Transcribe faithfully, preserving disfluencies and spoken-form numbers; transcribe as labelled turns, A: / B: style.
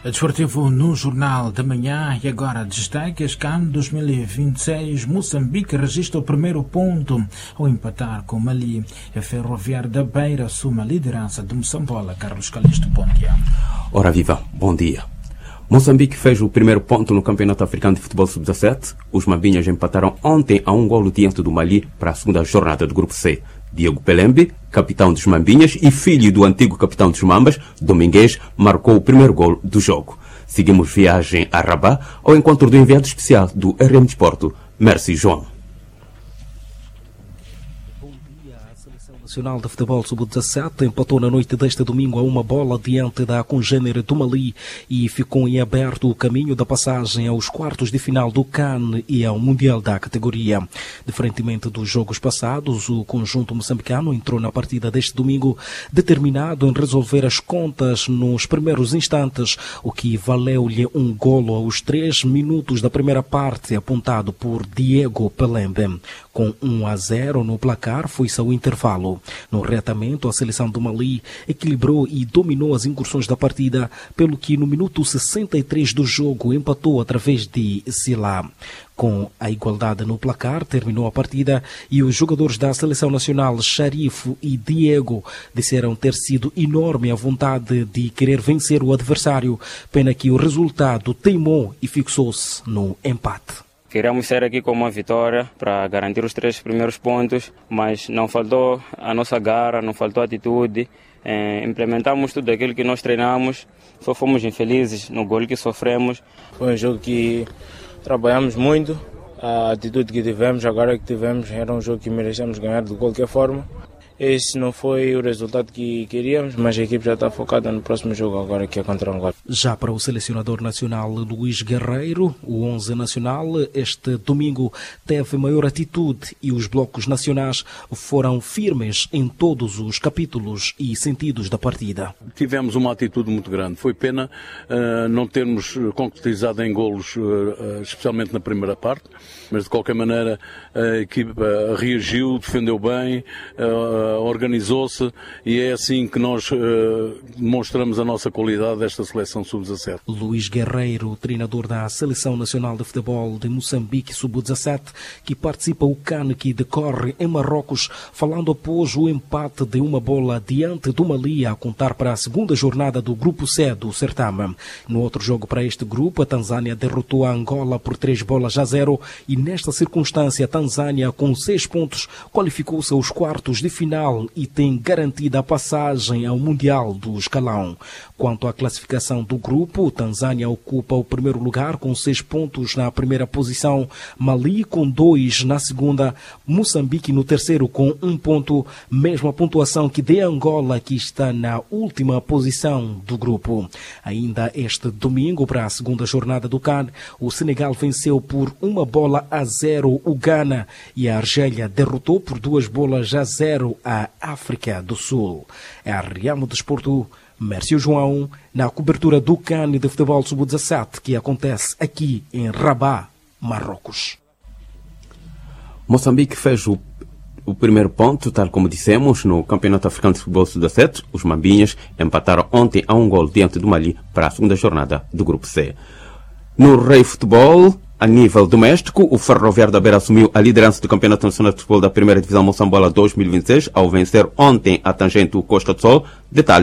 A: Desportivo no Jornal da Manhã e agora destaque: CAN dois mil e vinte e seis, Moçambique registra o primeiro ponto ao empatar com Mali. A Ferroviária da Beira assume a liderança de Moçambola. Carlos Calixto, bom dia.
B: Ora viva, bom dia. Moçambique fez o primeiro ponto no Campeonato Africano de Futebol sub dezassete. Os Mambinhas empataram ontem a um golo diante do Mali para a segunda jornada do Grupo C. Diego Pelembe, capitão dos Mambinhas e filho do antigo capitão dos Mambas, Domingues, marcou o primeiro golo do jogo. Seguimos viagem a Rabat ao encontro do enviado especial do R M Desporto, Merci João.
C: Nacional de Futebol sub dezassete empatou na noite deste domingo a uma bola diante da congênere do Mali e ficou em aberto o caminho da passagem aos quartos de final do CAN e ao Mundial da categoria. Diferentemente dos jogos passados, o conjunto moçambicano entrou na partida deste domingo determinado em resolver as contas nos primeiros instantes, o que valeu-lhe um golo aos três minutos da primeira parte, apontado por Diego Pelembe. Com um a zero no placar, foi-se ao intervalo. No reatamento, a seleção do Mali equilibrou e dominou as incursões da partida, pelo que no minuto sessenta e três do jogo empatou através de Sila. Com a igualdade no placar, terminou a partida e os jogadores da seleção nacional, Sharifo e Diego, disseram ter sido enorme a vontade de querer vencer o adversário, pena que o resultado teimou e fixou-se no empate.
D: Queríamos sair aqui com uma vitória para garantir os três primeiros pontos, mas não faltou a nossa garra, não faltou a atitude. É, implementamos tudo aquilo que nós treinamos, só fomos infelizes no gol que sofremos.
E: Foi um jogo que trabalhamos muito, a atitude que tivemos, agora que tivemos, era um jogo que merecemos ganhar de qualquer forma. Esse não foi o resultado que queríamos, mas a equipe já está focada no próximo jogo agora, que é contra o Angola.
C: Já para o selecionador nacional Luís Guerreiro, o onze nacional este domingo teve maior atitude e os blocos nacionais foram firmes em todos os capítulos e sentidos da partida.
F: Tivemos uma atitude muito grande. Foi pena uh, não termos concretizado em golos, uh, especialmente na primeira parte, mas de qualquer maneira a equipa reagiu, defendeu bem, uh, organizou-se e é assim que nós uh, demonstramos a nossa qualidade desta seleção sub dezassete.
C: Luís Guerreiro, treinador da Seleção Nacional de Futebol de Moçambique sub dezassete, que participa o CAN que decorre em Marrocos, falando após o empate de uma bola diante do Mali a contar para a segunda jornada do Grupo C do certame. No outro jogo para este grupo, a Tanzânia derrotou a Angola por três bolas a zero e nesta circunstância a Tanzânia, com seis pontos, qualificou-se aos quartos de final e tem garantida a passagem ao Mundial do Escalão. Quanto à classificação do grupo, Tanzânia ocupa o primeiro lugar com seis pontos na primeira posição, Mali com dois na segunda, Moçambique no terceiro com um ponto, mesma pontuação que de Angola, que está na última posição do grupo. Ainda este domingo, para a segunda jornada do CAN, o Senegal venceu por uma bola a zero o Ghana e a Argélia derrotou por duas bolas a zero a África do Sul. É a Ramo Desporto, Mércio João, na cobertura do CAN de Futebol sub dezassete, que acontece aqui em Rabat, Marrocos.
B: Moçambique fez o, o primeiro ponto, tal como dissemos, no Campeonato Africano de Futebol sub dezassete. Os Mambinhas empataram ontem a um gol diante do Mali para a segunda jornada do Grupo C. No Rei Futebol, a nível doméstico, o Ferroviário da Beira assumiu a liderança do Campeonato Nacional de Futebol da Primeira Divisão Moçambola dois mil e vinte e seis ao vencer ontem a Tangente Costa do Sol. Detalhes